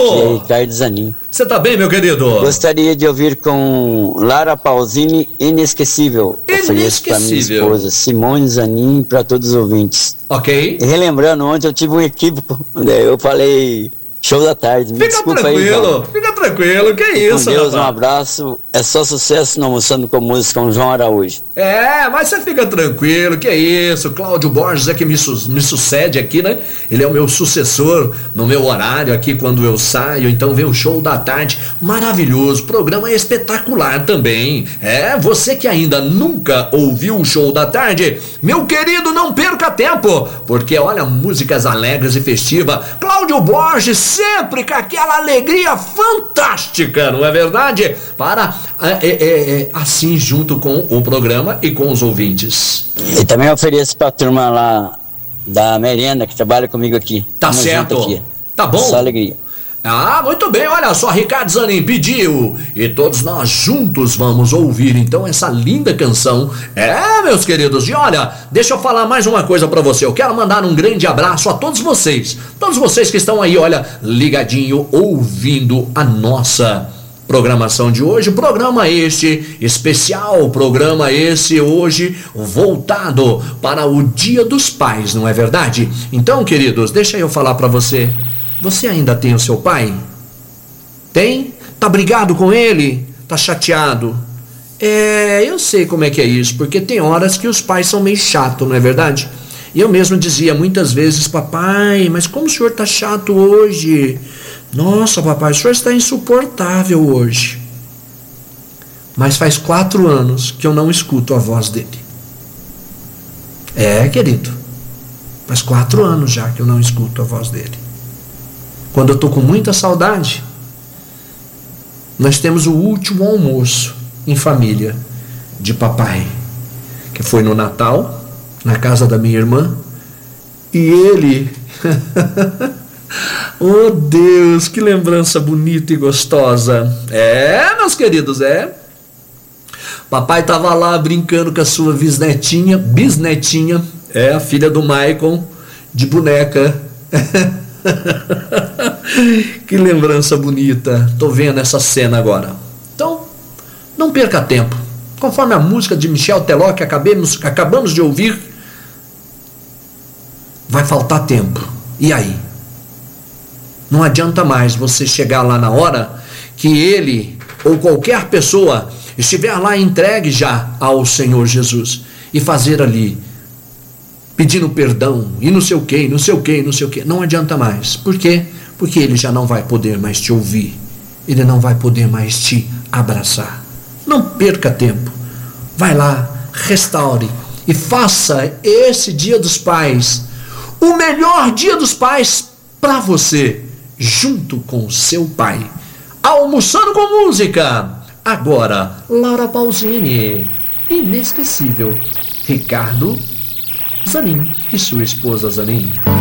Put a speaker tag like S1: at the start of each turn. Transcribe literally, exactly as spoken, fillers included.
S1: Aqui é Ricardo Zanin.
S2: Você tá bem, meu querido?
S1: Gostaria de ouvir com Lara Pausini, Inesquecível. Ofereço pra minha esposa, Simone Zanin, e pra todos os ouvintes.
S2: Ok.
S1: E relembrando, ontem eu tive um equívoco, eu falei show da tarde. Me
S2: fica
S1: desculpa
S2: tranquilo,
S1: aí, então.
S2: fica tranquilo, que isso,
S1: Com Deus,
S2: rapaz.
S1: um abraço. É só sucesso no Almoçando com Música com João Araújo.
S2: É, mas você fica tranquilo, que isso. Cláudio Borges é que me, su- me sucede aqui, né? Ele é o meu sucessor no meu horário aqui quando eu saio. Então vem o show da tarde, maravilhoso. Programa espetacular também. É, você que ainda nunca ouviu o show da tarde, meu querido, não perca tempo, porque olha, músicas alegres e festivas. Cláudio Borges sempre com aquela alegria fantástica, não é verdade? Para é, é, é, assim junto com o programa e com os ouvintes.
S1: E também ofereço pra turma lá da merenda que trabalha comigo aqui.
S2: Tá
S1: Tamo
S2: certo.
S1: junto aqui.
S2: Tá bom?
S1: Só alegria.
S2: Ah, muito bem, olha só, Ricardo Zanin pediu e todos nós juntos vamos ouvir então essa linda canção. É, meus queridos, e olha, deixa eu falar mais uma coisa pra você. Eu quero mandar um grande abraço a todos vocês, todos vocês que estão aí, olha, ligadinho, ouvindo a nossa programação de hoje. Programa este especial, programa esse hoje voltado para o Dia dos Pais, não é verdade? Então, queridos, deixa eu falar pra você. Você ainda tem o seu pai? Tem? Tá brigado com ele? Tá chateado? É, eu sei como é que é isso, porque tem horas que os pais são meio chatos, não é verdade? E eu mesmo dizia muitas vezes, papai, mas como o senhor tá chato hoje? Nossa, papai, o senhor está insuportável hoje. Mas faz quatro anos que eu não escuto a voz dele. É, querido, faz quatro anos já que eu não escuto a voz dele. Quando eu tô com muita saudade, nós temos o último almoço em família de papai, que foi no Natal, na casa da minha irmã, e ele, oh Deus, que lembrança bonita e gostosa. É, meus queridos, é. Papai tava lá brincando com a sua bisnetinha, bisnetinha, é a filha do Maicon, de boneca. Que lembrança bonita. Tô vendo essa cena agora. Então, não perca tempo. Conforme a música de Michel Teló que acabamos, acabamos de ouvir, vai faltar tempo. E aí? Não adianta mais você chegar lá na hora que ele ou qualquer pessoa estiver lá entregue já ao Senhor Jesus e fazer ali pedindo perdão, e não sei o que, não sei o que, não sei o que. Não adianta mais. Por quê? Porque ele já não vai poder mais te ouvir. Ele não vai poder mais te abraçar. Não perca tempo. Vai lá, restaure e faça esse Dia dos Pais o melhor Dia dos Pais para você, junto com o seu pai. Almoçando com Música. Agora, Lara Pausini. Inesquecível. Ricardo Zanin e sua esposa Zanin.